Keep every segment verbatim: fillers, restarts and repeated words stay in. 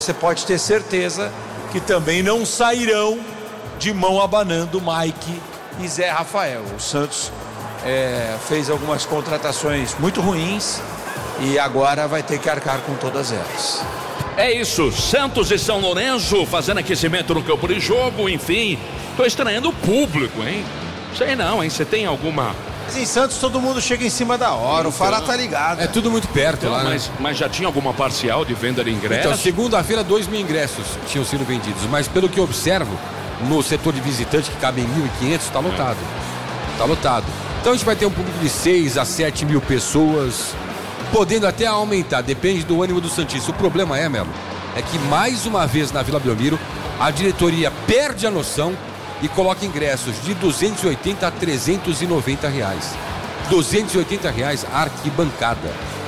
Você pode ter certeza que também não sairão de mão abanando Mike e Zé Rafael. O Santos é, fez algumas contratações muito ruins e agora vai ter que arcar com todas elas. É isso, Santos e São Lourenço fazendo aquecimento no campo de jogo, enfim. Tô estranhando o público, hein? Sei não, hein? Você tem alguma... Mas em Santos todo mundo chega em cima da hora, então, o Fará tá ligado. É tudo muito perto então, lá, mas, né? mas já tinha alguma parcial de venda de ingressos? Então, segunda-feira, dois mil ingressos tinham sido vendidos. Mas pelo que eu observo, no setor de visitante, que cabe em mil e quinhentos, tá lotado. Tá lotado. Então a gente vai ter um público de seis a sete mil pessoas, podendo até aumentar, depende do ânimo do santista. O problema é, Melo, é que mais uma vez na Vila Belmiro, a diretoria perde a noção e coloca ingressos de duzentos e oitenta a trezentos e noventa reais. duzentos e oitenta reais a arquibancada.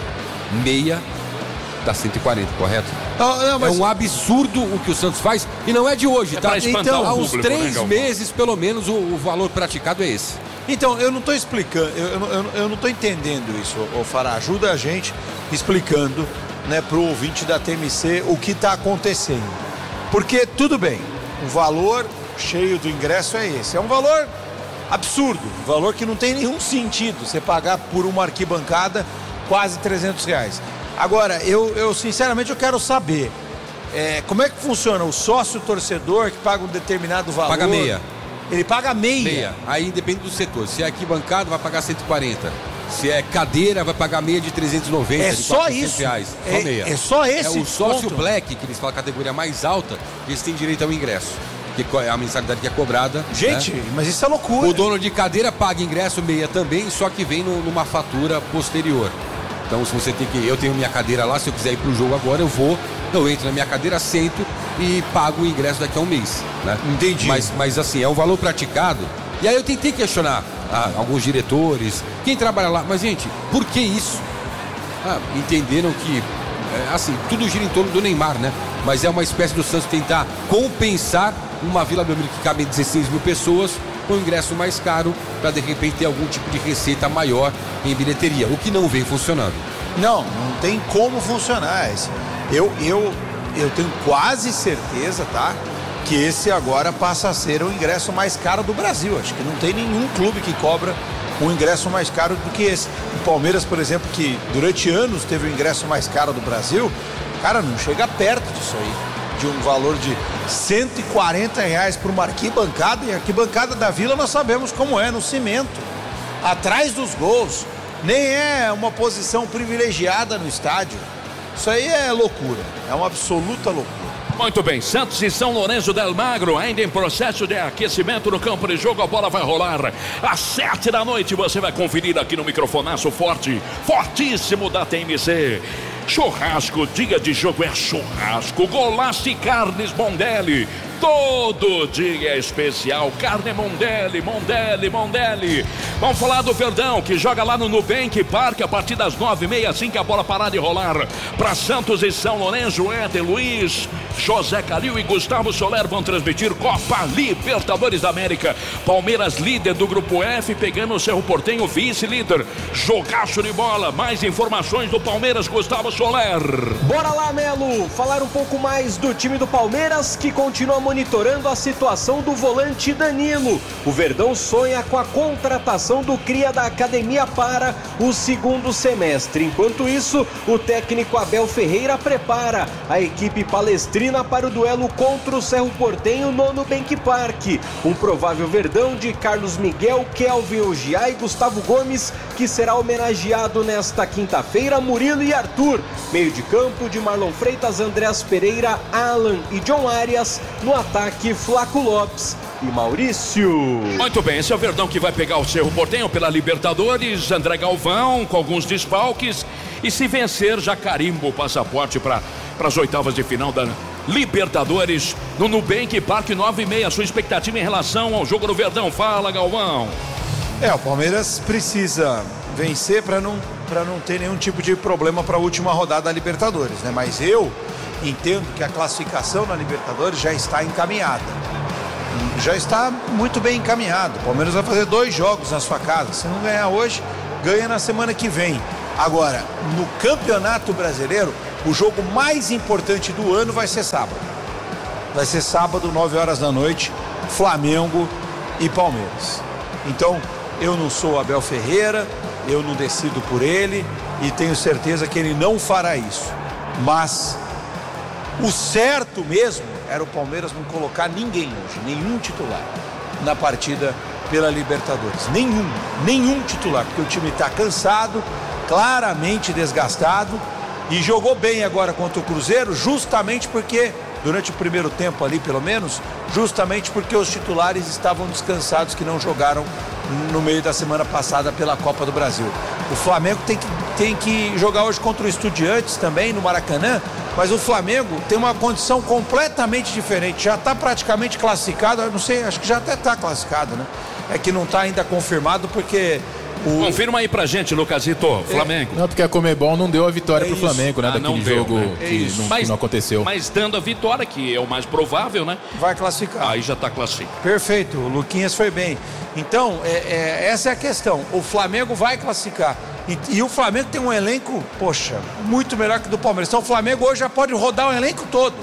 Meia dá cento e quarenta, correto? Não, não, mas... É um absurdo o que o Santos faz e não é de hoje, é tá? Então, há uns público, três né, meses, pelo menos, o, o valor praticado é esse. Então, eu não estou explicando, eu, eu, eu não estou entendendo isso, ô Fará. Ajuda a gente explicando, né, para o ouvinte da T M C o que está acontecendo. Porque, tudo bem, o valor cheio do ingresso é esse. É um valor absurdo, um valor que não tem nenhum sentido você pagar por uma arquibancada quase trezentos reais. Agora, eu, eu sinceramente eu quero saber é, como é que funciona o sócio torcedor que paga um determinado valor. Paga meia. Ele paga meia. Meia. Aí depende do setor. Se é arquibancada, vai pagar cento e quarenta. Se é cadeira, vai pagar meia de trezentos e noventa. É de só isso. Reais. É, só meia. É só esse. É o sócio ponto. black, que eles falam a categoria mais alta, eles têm direito ao ingresso. Que é a mensalidade que é cobrada. Gente, né? mas isso é loucura. O dono de cadeira paga ingresso meia também, só que vem no, numa fatura posterior. Então, se você tem que... Eu tenho minha cadeira lá, se eu quiser ir pro jogo agora, eu vou, eu entro na minha cadeira, sento e pago o ingresso daqui a um mês, né? Entendi. Mas, mas assim, é um valor praticado. E aí eu tentei questionar ah, alguns diretores, quem trabalha lá. Mas, gente, por que isso? Ah, entenderam que, é, assim, tudo gira em torno do Neymar, né? Mas é uma espécie do Santos tentar compensar uma Vila Belmiro que cabe em dezesseis mil pessoas com um ingresso mais caro para de repente ter algum tipo de receita maior em bilheteria, o que não vem funcionando. Não, não tem como funcionar. Eu, eu, eu tenho quase certeza, tá? Que esse agora passa a ser o ingresso mais caro do Brasil. Acho que não tem nenhum clube que cobra um ingresso mais caro do que esse. O Palmeiras, por exemplo, que durante anos teve o ingresso mais caro do Brasil, cara, não chega perto disso aí. De um valor de cento e quarenta reais por uma arquibancada. E a arquibancada da Vila nós sabemos como é, no cimento, atrás dos gols. Nem é uma posição privilegiada no estádio. Isso aí é loucura, é uma absoluta loucura. Muito bem, Santos e São Lourenço del Magro ainda em processo de aquecimento no campo de jogo. A bola vai rolar às sete da noite. Você vai conferir aqui no microfonaço forte, fortíssimo da T M C. Churrasco, dia de jogo é churrasco. Golaço e Carnes Mondelli. Todo dia é especial. Carne Mondelli, Mondelli, Mondelli. Vamos falar do Verdão, que joga lá no Nubank Park a partir das nove e meia, assim que a bola parar de rolar. Para Santos e São Lourenço, Éder Luiz, José Calil e Gustavo Soler vão transmitir Copa Libertadores da América. Palmeiras líder do grupo F, pegando o Cerro Porteño, vice-líder. Jogaço de bola. Mais informações do Palmeiras, Gustavo Soler. Bora lá, Melo, falar um pouco mais do time do Palmeiras, que continua monitorando a situação do volante Danilo. O Verdão sonha com a contratação do cria da academia para o segundo semestre. Enquanto isso, o técnico Abel Ferreira prepara a equipe palestrina para o duelo contra o Cerro Porteño no Nubank Park. Um provável Verdão de Carlos Miguel, Kelvin Ogiá e Gustavo Gomes, que será homenageado nesta quinta-feira, Murilo e Arthur. Meio de campo de Marlon Freitas, Andreas Pereira, Alan e John Arias. No ataque, Flaco Lopes e Maurício. Muito bem, esse é o Verdão que vai pegar o Cerro Porteño pela Libertadores. André Galvão com alguns desfalques. E se vencer, já carimba o passaporte para as oitavas de final da Libertadores no Nubank Park, nove e meia. Sua expectativa em relação ao jogo do Verdão? Fala, Galvão. É, o Palmeiras precisa vencer para não, para não ter nenhum tipo de problema para a última rodada da Libertadores, né? Mas eu entendo que a classificação na Libertadores já está encaminhada. Já está muito bem encaminhado. O Palmeiras vai fazer dois jogos na sua casa. Se não ganhar hoje, ganha na semana que vem. Agora, no Campeonato Brasileiro, o jogo mais importante do ano vai ser sábado. Vai ser sábado, nove horas da noite, Flamengo e Palmeiras. Então, eu não sou Abel Ferreira, eu não decido por ele e tenho certeza que ele não fará isso. Mas o certo mesmo era o Palmeiras não colocar ninguém hoje, nenhum titular na partida pela Libertadores. Nenhum, nenhum titular, porque o time está cansado, claramente desgastado e jogou bem agora contra o Cruzeiro, justamente porque, durante o primeiro tempo ali pelo menos, justamente porque os titulares estavam descansados, que não jogaram no meio da semana passada pela Copa do Brasil. O Flamengo tem que, tem que jogar hoje contra o Estudiantes também, no Maracanã, mas o Flamengo tem uma condição completamente diferente, já está praticamente classificado, eu não sei, acho que já até está classificado, né? É que não está ainda confirmado porque... O... Confirma aí pra gente, Lucasito, Flamengo. É. Não, porque a Conmebol não deu a vitória é pro Flamengo, né? Ah, daquele deu, jogo né? que, é não, mas, que não aconteceu. Mas dando a vitória, que é o mais provável, né? Vai classificar. Aí já tá classificado. Perfeito, o Luquinhas foi bem. Então, é, é, essa é a questão. O Flamengo vai classificar. E, e o Flamengo tem um elenco, poxa, muito melhor que o do Palmeiras. Então o Flamengo hoje já pode rodar o elenco todo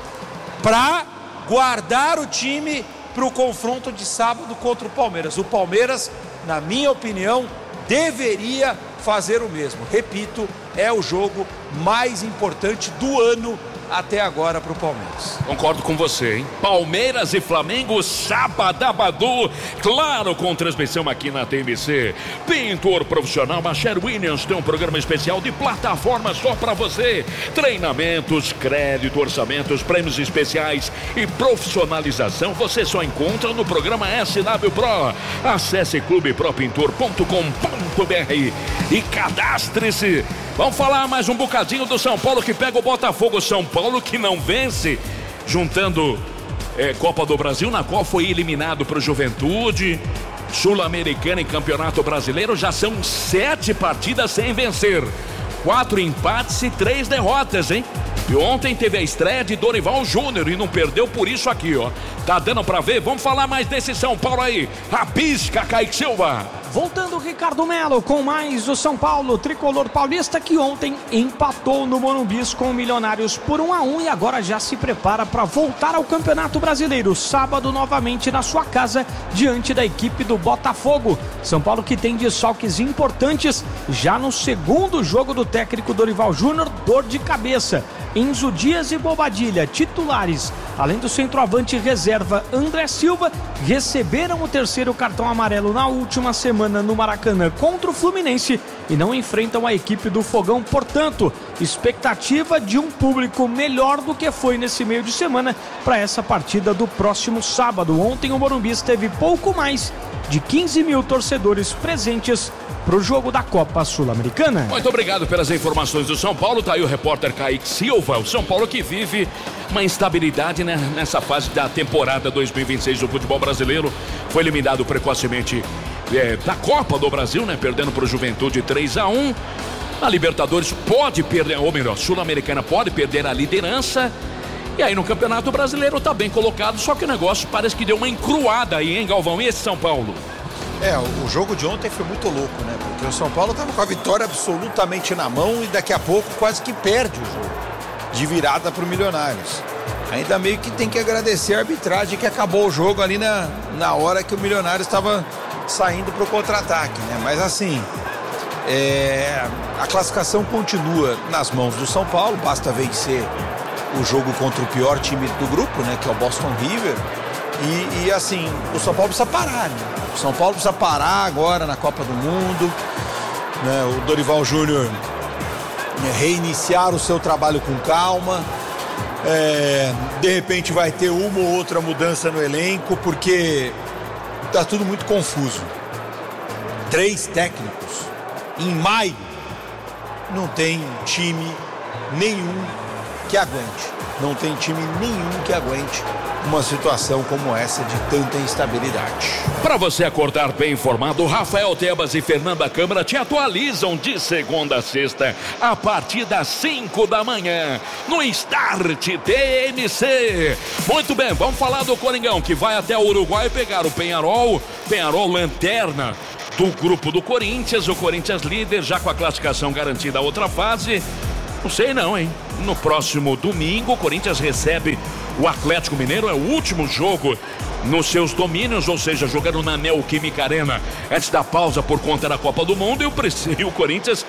para guardar o time para o confronto de sábado contra o Palmeiras. O Palmeiras, na minha opinião, deveria fazer o mesmo. Repito, é o jogo mais importante do ano até agora para o Palmeiras. Concordo com você, hein? Palmeiras e Flamengo, Sabadabadu, claro, com transmissão aqui na T M C. Pintor profissional, Macher Williams tem um programa especial de plataforma só para você. Treinamentos, crédito, orçamentos, prêmios especiais e profissionalização você só encontra no programa S W Pro. Acesse clube pro pintor ponto com ponto b r e cadastre-se. Vamos falar mais um bocadinho do São Paulo que pega o Botafogo. São Paulo que não vence, juntando é, Copa do Brasil, na qual foi eliminado para o Juventude, Sul-Americana e Campeonato Brasileiro. Já são sete partidas sem vencer, quatro empates e três derrotas, hein? E ontem teve a estreia de Dorival Júnior e não perdeu por isso aqui, ó. Tá dando pra ver? Vamos falar mais desse São Paulo aí. Rabisca, Kaique Silva. Voltando Ricardo Melo com mais o São Paulo, tricolor paulista, que ontem empatou no Morumbi com o Milionários por um a um e agora já se prepara para voltar ao Campeonato Brasileiro, sábado novamente na sua casa, diante da equipe do Botafogo. São Paulo que tem desfalques importantes já no segundo jogo do técnico Dorival Júnior, dor de cabeça. Enzo Dias e Bobadilha, titulares, além do centroavante reserva André Silva, receberam o terceiro cartão amarelo na última semana no Maracanã contra o Fluminense e não enfrentam a equipe do Fogão. Portanto, expectativa de um público melhor do que foi nesse meio de semana para essa partida do próximo sábado. Ontem o Morumbi teve pouco mais de quinze mil torcedores presentes para o jogo da Copa Sul-Americana. Muito obrigado pelas informações do São Paulo. Tá aí o repórter Kaique Silva. O São Paulo que vive uma instabilidade, né, nessa fase da temporada dois mil e vinte e seis do futebol brasileiro. Foi eliminado precocemente é, da Copa do Brasil, né, perdendo para o Juventude três a um. A Libertadores pode perder, ou melhor, Sul-Americana pode perder a liderança. E aí no Campeonato Brasileiro tá bem colocado, só que o negócio parece que deu uma encruada aí, hein, Galvão? E esse São Paulo? É, o jogo de ontem foi muito louco, né? Porque o São Paulo estava com a vitória absolutamente na mão e daqui a pouco quase que perde o jogo de virada para o Milionários. Ainda meio que tem que agradecer a arbitragem que acabou o jogo ali na, na hora que o Milionários estava saindo para o contra-ataque, né? Mas assim, é, a classificação continua nas mãos do São Paulo, basta vencer o jogo contra o pior time do grupo, né? Que é o Boston River. E, e assim, o São Paulo precisa parar, né? O São Paulo precisa parar agora na Copa do Mundo, né? O Dorival Júnior, né, reiniciar o seu trabalho com calma. É, de repente vai ter uma ou outra mudança no elenco, porque tá tudo muito confuso. Três técnicos em maio, não tem time nenhum que aguente. Não tem time nenhum que aguente uma situação como essa de tanta instabilidade. Para você acordar bem informado, Rafael Tebas e Fernanda Câmara te atualizam de segunda a sexta, a partir das cinco da manhã, no Start T M C. Muito bem, vamos falar do Coringão, que vai até o Uruguai pegar o Peñarol, Peñarol lanterna do grupo do Corinthians, o Corinthians líder, já com a classificação garantida a outra fase. Não sei não, hein? No próximo domingo, o Corinthians recebe o Atlético Mineiro, é o último jogo nos seus domínios, ou seja, jogando na Neoquímica Arena antes da pausa por conta da Copa do Mundo, e o, e o Corinthians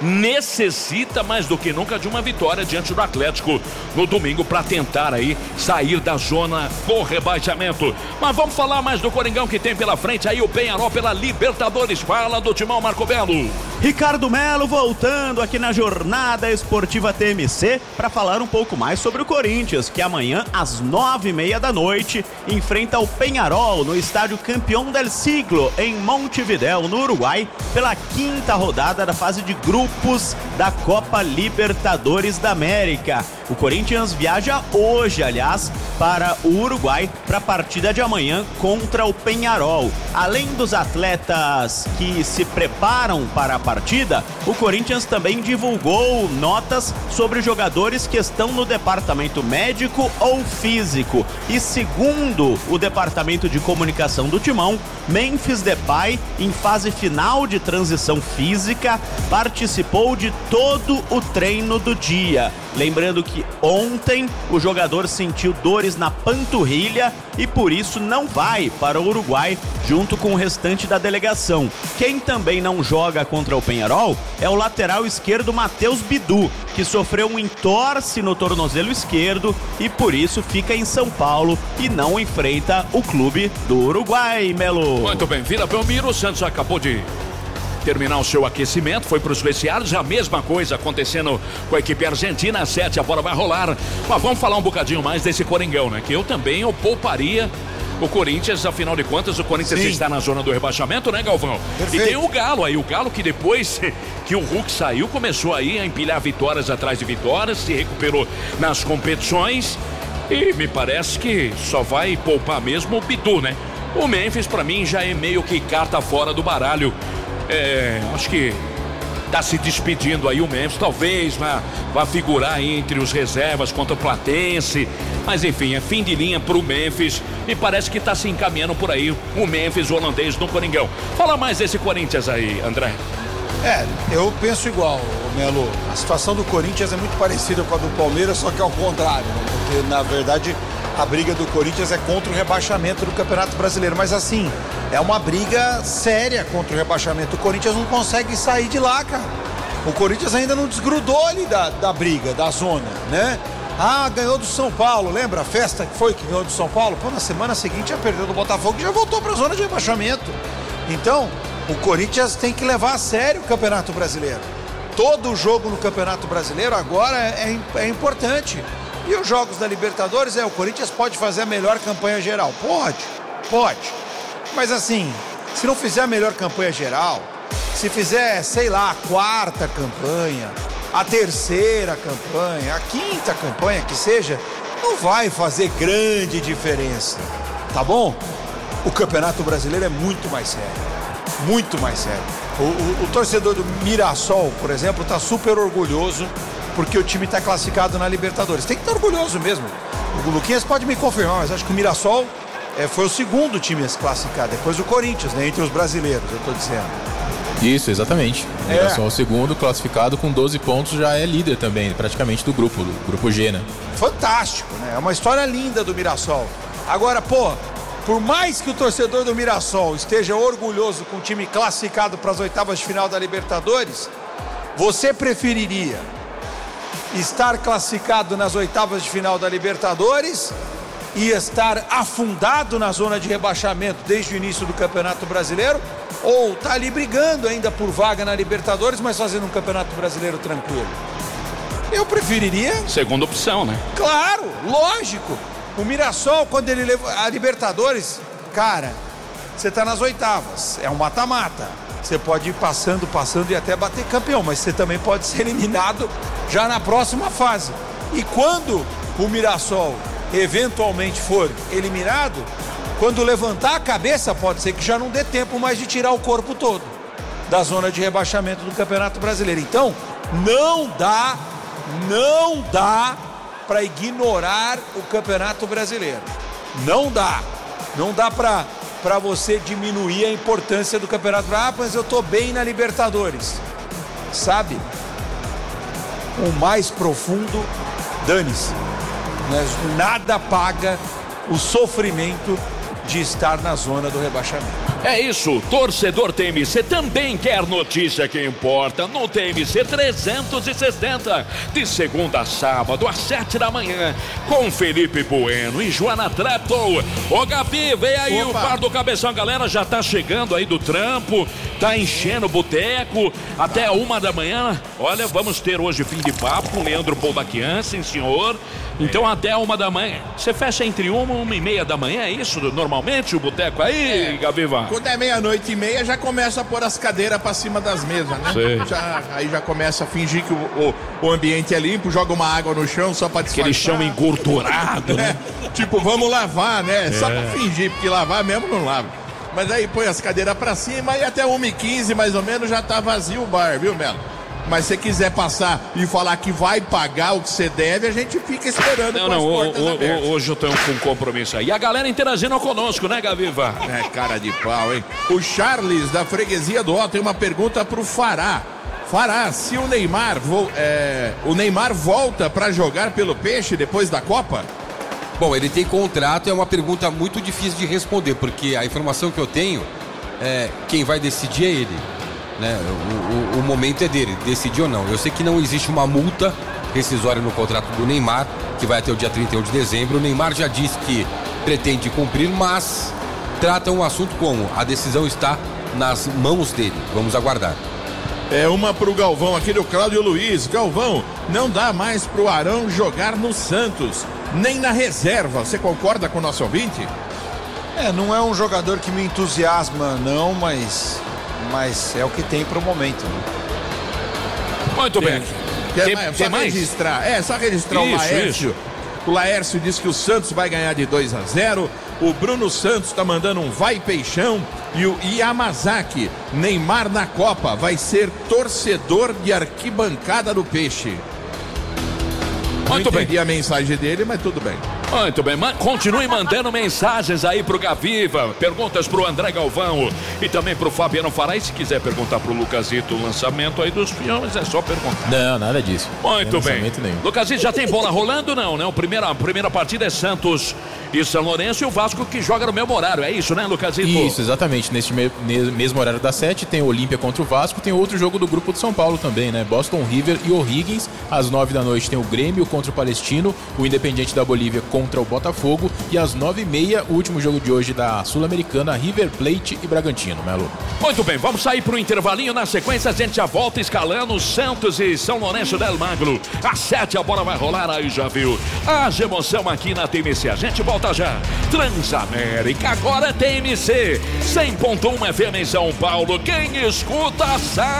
necessita mais do que nunca de uma vitória diante do Atlético no domingo para tentar aí sair da zona do rebaixamento. Mas vamos falar mais do Coringão que tem pela frente aí o Penharol pela Libertadores. Fala do Timão, Marco Belo. Ricardo Melo voltando aqui na Jornada Esportiva T M C para falar um pouco mais sobre o Corinthians, que amanhã às nove e meia da noite enfrenta o Penharol no estádio Campeão del Siglo em Montevidéu, no Uruguai, pela quinta rodada da fase de grupos da Copa Libertadores da América. O Corinthians viaja hoje, aliás, para o Uruguai para a partida de amanhã contra o Penharol. Além dos atletas que se preparam para a partida, o Corinthians também divulgou notas sobre jogadores que estão no departamento médico ou físico. E segundo o departamento de comunicação do Timão, Memphis Depay, em fase final de transição física, participou de todo o treino do dia. Lembrando que ontem o jogador sentiu dores na panturrilha e por isso não vai para o Uruguai junto com o restante da delegação. Quem também não joga contra o Penharol é o lateral esquerdo Matheus Bidu, que sofreu um entorse no tornozelo esquerdo e por isso fica em São Paulo e não enfrenta o clube do Uruguai, Melo. Muito bem, Vila Belmiro, o Santos acabou de terminar o seu aquecimento, foi para os vestiários, a mesma coisa acontecendo com a equipe argentina, às sete a bola vai rolar, mas vamos falar um bocadinho mais desse Coringão, né, que eu também eu pouparia o Corinthians, afinal de contas o Corinthians Sim. está na zona do rebaixamento, né, Galvão? Perfeito. E tem o Galo aí, o Galo que depois que o Hulk saiu, começou aí a empilhar vitórias atrás de vitórias, se recuperou nas competições e me parece que só vai poupar mesmo o Bidu, né? O Memphis pra mim já é meio que carta fora do baralho. É, acho que tá se despedindo aí o Memphis, talvez vá, vá figurar aí entre os reservas contra o Platense, mas enfim, é fim de linha pro Memphis e parece que tá se encaminhando por aí o Memphis, o holandês no Coringão. Fala mais desse Corinthians aí, André. É, eu penso igual, Melo. A situação do Corinthians é muito parecida com a do Palmeiras, só que ao contrário, né? Porque na verdade a briga do Corinthians é contra o rebaixamento do Campeonato Brasileiro, mas assim, é uma briga séria contra o rebaixamento. O Corinthians não consegue sair de lá, cara. O Corinthians ainda não desgrudou ali da, da briga, da zona, né? Ah, ganhou do São Paulo, lembra a festa que foi que ganhou do São Paulo? Pô, na semana seguinte já perdeu do Botafogo e já voltou para a zona de rebaixamento. Então, o Corinthians tem que levar a sério o Campeonato Brasileiro. Todo jogo no Campeonato Brasileiro agora é, é, é importante. E os jogos da Libertadores, é, o Corinthians pode fazer a melhor campanha geral. Pode, pode. Mas assim, se não fizer a melhor campanha geral, se fizer, sei lá, a quarta campanha, a terceira campanha, a quinta campanha que seja, não vai fazer grande diferença, tá bom? O Campeonato Brasileiro é muito mais sério, muito mais sério. O, o, o torcedor do Mirassol, por exemplo, está super orgulhoso porque o time está classificado na Libertadores. Tem que estar orgulhoso mesmo. O Luquinhas pode me confirmar, mas acho que o Mirassol é, foi o segundo time a se classificar, depois do Corinthians, né, entre os brasileiros, eu estou dizendo. Isso, exatamente. O Mirassol é o segundo, classificado com doze pontos, já é líder também, praticamente do grupo, do grupo G, né? Fantástico, né? É uma história linda do Mirassol. Agora, pô, por mais que o torcedor do Mirassol esteja orgulhoso com o time classificado para as oitavas de final da Libertadores, você preferiria estar classificado nas oitavas de final da Libertadores e estar afundado na zona de rebaixamento desde o início do Campeonato Brasileiro, ou tá ali brigando ainda por vaga na Libertadores, mas fazendo um Campeonato Brasileiro tranquilo? Eu preferiria... Segunda opção, né? Claro, lógico. O Mirassol, quando ele leva a Libertadores, cara, você tá nas oitavas, é um mata-mata. Você pode ir passando, passando e até bater campeão, mas você também pode ser eliminado já na próxima fase. E quando o Mirassol eventualmente for eliminado, quando levantar a cabeça, pode ser que já não dê tempo mais de tirar o corpo todo da zona de rebaixamento do Campeonato Brasileiro. Então, não dá, não dá para ignorar o Campeonato Brasileiro. Não dá. Não dá para para você diminuir a importância do Campeonato. Ah, mas eu tô bem na Libertadores. Sabe? o mais profundo, dane-se. Né? Nada paga o sofrimento de estar na zona do rebaixamento. É isso, torcedor T M C também quer notícia que importa no T M C trezentos e sessenta, de segunda a sábado às sete da manhã, com Felipe Bueno e Joana Treptow. Ô Gabi, vem aí. Opa. O par do Cabeção, a galera já tá chegando aí do trampo, tá enchendo o boteco até uma da manhã. Olha, vamos ter hoje fim de papo com Leandro Poldaquian, sim senhor. Então até uma da manhã. Você fecha entre uma e uma e meia da manhã, é isso normalmente o boteco aí, é. Gabiva? Quando é meia-noite e meia, já começa a pôr as cadeiras pra cima das mesas, né? Já, aí já começa a fingir que o, o, o ambiente é limpo, joga uma água no chão só pra disfarçar. Aquele chão engordurado, né? É, tipo, vamos lavar, né? É. Só pra fingir, porque lavar mesmo não lava. Mas aí põe as cadeiras pra cima e até uma e quinze mais ou menos já tá vazio o bar, viu, Melo? Mas se você quiser passar e falar que vai pagar o que você deve, a gente fica esperando. Não, não, o, o, hoje eu tenho um compromisso aí. E a galera interagindo conosco, né, Gaviva? É, cara de pau, hein? O Charles, da freguesia do Ó, tem uma pergunta pro Fará. Fará, se o Neymar, vo, é, o Neymar volta pra jogar pelo Peixe depois da Copa? Bom, ele tem contrato, é uma pergunta muito difícil de responder, porque a informação que eu tenho, é, quem vai decidir é ele. Né? O, o, o momento é dele, decidir ou não. Eu sei que não existe uma multa rescisória no contrato do Neymar, que vai até o dia trinta e um de dezembro. O Neymar já disse que pretende cumprir, mas trata um assunto como a decisão está nas mãos dele. Vamos aguardar. É uma pro Galvão aqui do Cláudio Luiz. Galvão, não dá mais pro Arão jogar no Santos, nem na reserva. Você concorda com o nosso ouvinte? É, não é um jogador que me entusiasma não, mas... mas é o que tem pro momento. Né? Muito tem, bem. Quer tem, mais, tem só mais? registrar. É, só registrar isso, o Laércio. Isso. O Laércio disse que o Santos vai ganhar de dois a zero. O Bruno Santos tá mandando um vai Peixão. E o Yamazaki, Neymar na Copa, vai ser torcedor de arquibancada do Peixe. Muito Não entendi bem. a mensagem dele, mas tudo bem. Muito bem, continue mandando mensagens aí pro Gaviva, perguntas pro André Galvão e também pro Fabiano Fará. E se quiser perguntar pro Lucasito o lançamento aí dos filmes, é só perguntar. Não, nada disso. Muito bem. Lucasito, já tem bola rolando? Não, né? A primeira, a primeira partida é Santos e São Lourenço e o Vasco que joga no mesmo horário, é isso, né, Lucasito? Isso, exatamente. Neste me mesmo horário das sete, tem o Olímpia contra o Vasco, tem outro jogo do grupo de São Paulo também, né? Boston River e O'Higgins. Às nove da noite tem o Grêmio contra o Palestino, o Independiente da Bolívia contra o Botafogo e às nove e meia o último jogo de hoje da Sul-Americana, River Plate e Bragantino, Melo. Muito bem, vamos sair pro intervalinho, na sequência a gente já volta escalando Santos e São Lourenço del Magro. Às sete a bola vai rolar, aí já viu. Haja emoção aqui na T M C, a gente volta já. Transamérica, agora é T M C, cem ponto um F M em São Paulo, quem escuta sabe.